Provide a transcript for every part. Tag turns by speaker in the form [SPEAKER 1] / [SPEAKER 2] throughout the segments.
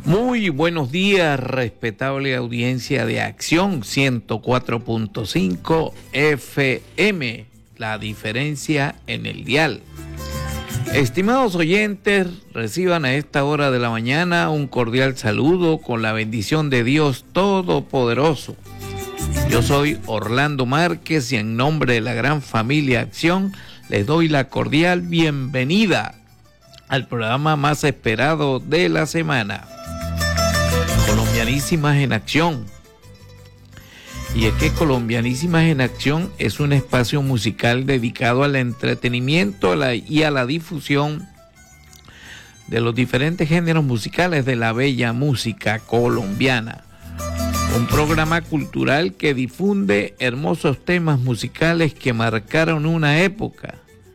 [SPEAKER 1] Muy buenos días, respetable audiencia de Acción 104.5 FM, la diferencia en el dial. Estimados oyentes, reciban a esta hora de la mañana un cordial saludo con la bendición de Dios Todopoderoso. Yo soy Orlando Márquez y en nombre de la gran familia Acción les doy la cordial bienvenida al programa más esperado de la semana, Colombianísimas en Acción. Y es que Colombianísimas en Acción es un espacio musical dedicado al entretenimiento y a la difusión de los diferentes géneros musicales de la bella música colombiana. Un programa cultural que difunde hermosos temas musicales que marcaron una época.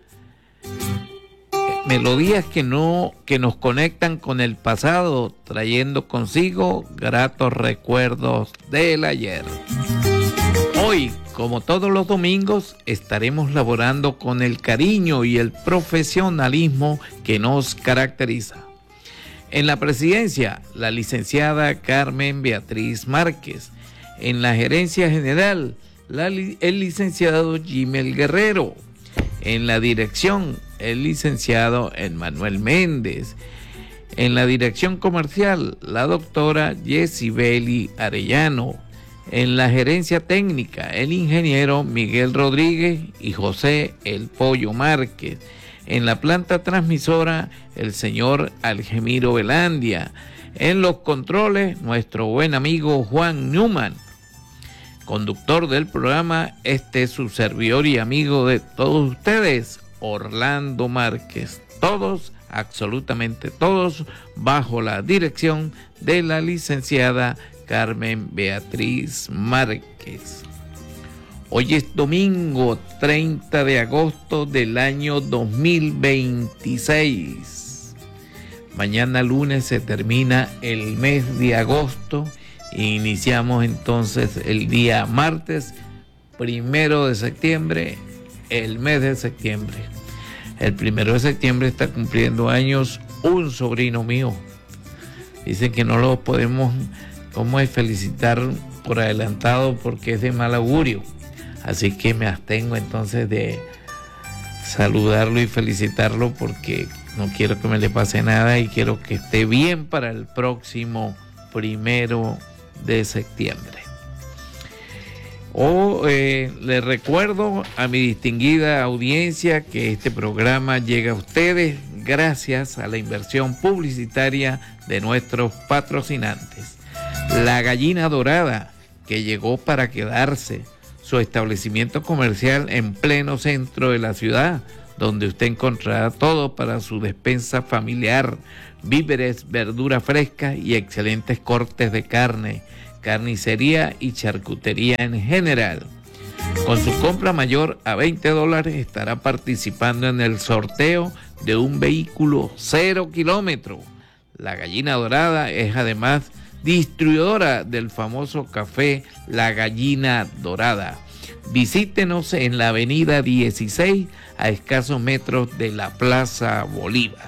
[SPEAKER 1] Melodías que nos conectan con el pasado, trayendo consigo gratos recuerdos del ayer. Hoy, como todos los domingos, estaremos laborando con el cariño y el profesionalismo que nos caracteriza. En la presidencia, la licenciada Carmen Beatriz Márquez. En la gerencia general, el licenciado Jimel Guerrero. En la dirección, el licenciado Emmanuel Méndez. En la dirección comercial, la doctora Yesibeli Arellano. En la gerencia técnica, el ingeniero Miguel Rodríguez y José El Pollo Márquez. En la planta transmisora, el señor Algemiro Velandia. En los controles, nuestro buen amigo Juan Newman. Conductor del programa, este es su servidor y amigo de todos ustedes, Orlando Márquez. Todos, absolutamente todos, bajo la dirección de la licenciada Carmen Beatriz Márquez. Hoy es domingo 30 de agosto del año 2026. Mañana lunes se termina el mes de agosto. Iniciamos entonces el día martes 1 de septiembre, el mes de septiembre. El 1 de septiembre está cumpliendo años un sobrino mío. Dicen que no lo podemos, felicitar por adelantado porque es de mal augurio. Así que me abstengo entonces de saludarlo y felicitarlo porque no quiero que me le pase nada y quiero que esté bien para el próximo 1 de septiembre. Le recuerdo a mi distinguida audiencia que este programa llega a ustedes gracias a la inversión publicitaria de nuestros patrocinantes. La Gallina Dorada, que llegó para quedarse, su establecimiento comercial en pleno centro de la ciudad, donde usted encontrará todo para su despensa familiar, víveres, verduras frescas y excelentes cortes de carne, carnicería y charcutería en general. Con su compra mayor a $20 estará participando en el sorteo de un vehículo 0 kilómetro. La Gallina Dorada es además distribuidora del famoso café La Gallina Dorada. Visítenos en la avenida 16 a escasos metros de la Plaza Bolívar.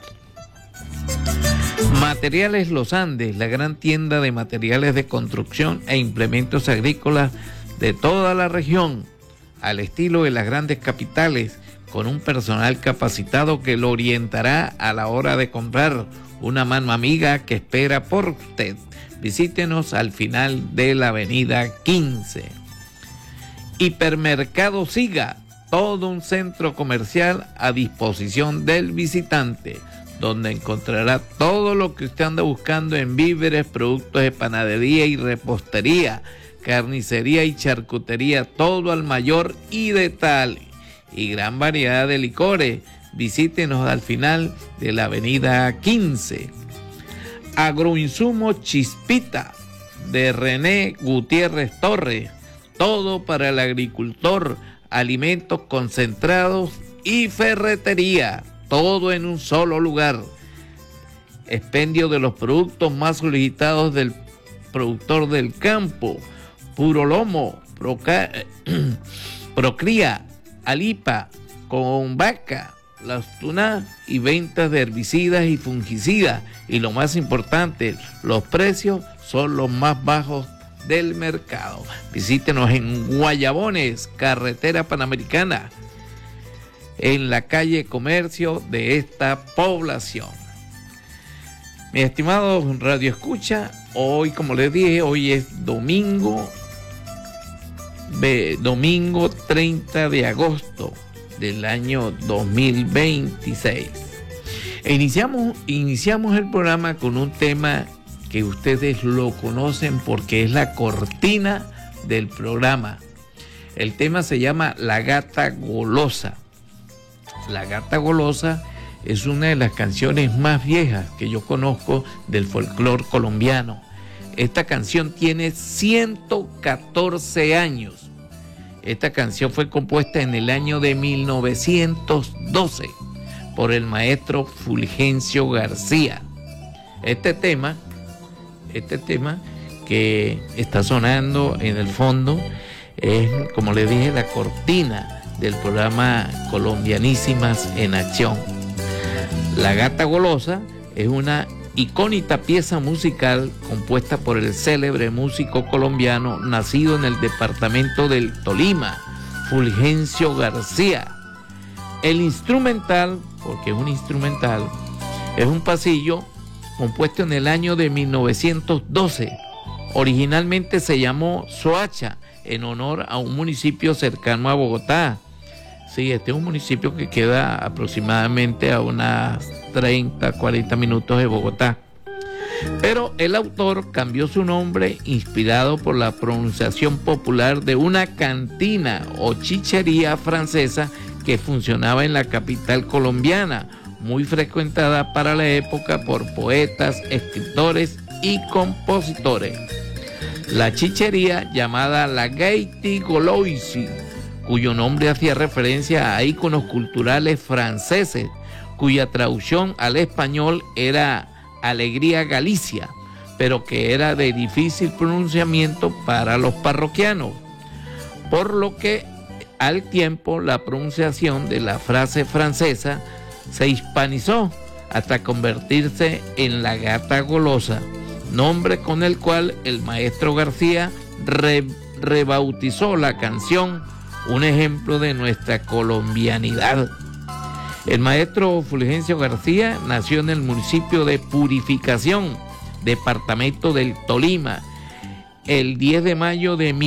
[SPEAKER 1] Materiales Los Andes, la gran tienda de materiales de construcción e implementos agrícolas de toda la región, al estilo de las grandes capitales, con un personal capacitado que lo orientará a la hora de comprar, una mano amiga que espera por usted. Visítenos al final de la avenida 15. Hipermercado Siga, todo un centro comercial a disposición del visitante, donde encontrará todo lo que usted anda buscando en víveres, productos de panadería y repostería, carnicería y charcutería, todo al mayor y detalle, y gran variedad de licores. Visítenos al final de la avenida 15. Agroinsumo Chispita, de René Gutiérrez Torres, todo para el agricultor, alimentos concentrados y ferretería, todo en un solo lugar. Expendio de los productos más solicitados del productor del campo: puro lomo, procría, alipa, con vaca, las tunas y ventas de herbicidas y fungicidas. Y lo más importante, los precios son los más bajos del mercado. Visítenos en Guayabones, carretera panamericana, en la calle Comercio de esta población. Mi estimado Radio Escucha, hoy, como les dije, hoy es domingo 30 de agosto del año 2026. Iniciamos el programa con un tema que ustedes lo conocen porque es la cortina del programa. El tema se llama La Gata Golosa. La Gata Golosa es una de las canciones más viejas que yo conozco del folclore colombiano. Esta canción tiene 114 años. Esta canción fue compuesta en el año de 1912 por el maestro Fulgencio García. Este tema que está sonando en el fondo es, como les dije, la cortina del programa Colombianísimas en Acción. La Gata Golosa es una icónica pieza musical compuesta por el célebre músico colombiano nacido en el departamento del Tolima, Fulgencio García. El instrumental, porque es un instrumental, es un pasillo compuesto en el año de 1912. Originalmente se llamó Soacha, en honor a un municipio cercano a Bogotá. Sí, este es un municipio que queda aproximadamente a unas 30, 40 minutos de Bogotá. Pero el autor cambió su nombre inspirado por la pronunciación popular de una cantina o chichería francesa que funcionaba en la capital colombiana, muy frecuentada para la época por poetas, escritores y compositores. La chichería, llamada la Gaieté Gauloise, cuyo nombre hacía referencia a íconos culturales franceses, cuya traducción al español era Alegría Galicia, pero que era de difícil pronunciamiento para los parroquianos, por lo que al tiempo la pronunciación de la frase francesa se hispanizó hasta convertirse en la Gata Golosa, nombre con el cual el maestro García rebautizó la canción, un ejemplo de nuestra colombianidad. El maestro Fulgencio García nació en el municipio de Purificación, departamento del Tolima, el 10 de mayo de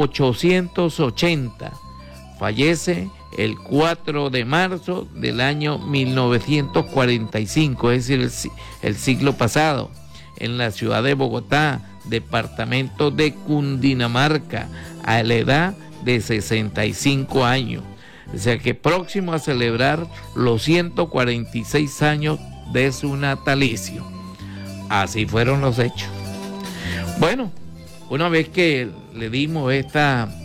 [SPEAKER 1] 1880. Fallece el 4 de marzo del año 1945, es decir, el siglo pasado, en la ciudad de Bogotá, departamento de Cundinamarca, a la edad de 65 años. O sea que próximo a celebrar los 146 años de su natalicio. Así fueron los hechos. Bueno, una vez que le dimos esta